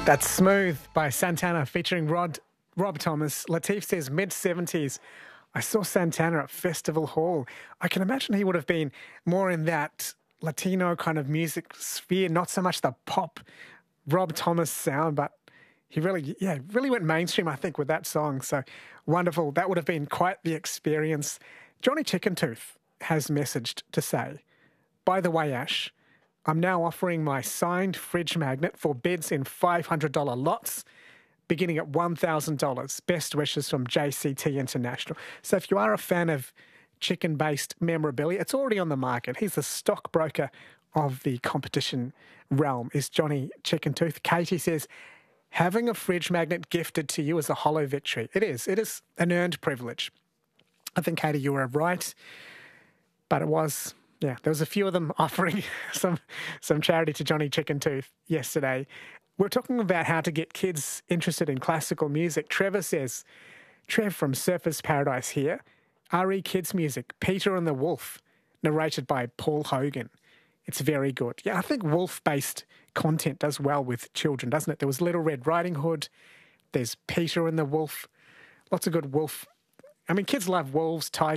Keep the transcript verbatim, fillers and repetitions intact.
That's Smooth by Santana featuring Rod Rob Thomas. Latif says mid-seventies. I saw Santana at Festival Hall. I can imagine he would have been more in that Latino kind of music sphere, not so much the pop Rob Thomas sound, but he really, yeah, really went mainstream, I think, with that song. So wonderful. That would have been quite the experience. Johnny Chickentooth has messaged to say, by the way, Ash, I'm now offering my signed fridge magnet for bids in five hundred dollars lots, beginning at one thousand dollars. Best wishes from J C T International. So if you are a fan of chicken-based memorabilia, it's already on the market. He's the stockbroker of the competition realm, is Johnny Chickentooth. Katie says, having a fridge magnet gifted to you is a hollow victory. It is. It is an earned privilege. I think, Katie, you were right. But it was, yeah, there was a few of them offering some some charity to Johnny Chickentooth yesterday. We're talking about how to get kids interested in classical music. Trevor says, Trev from Surfers Paradise here, R E Kids Music, Peter and the Wolf, narrated by Paul Hogan. It's very good. Yeah, I think wolf-based content does well with children, doesn't it? There was Little Red Riding Hood. There's Peter and the Wolf. Lots of good wolf. I mean, kids love wolves, tigers.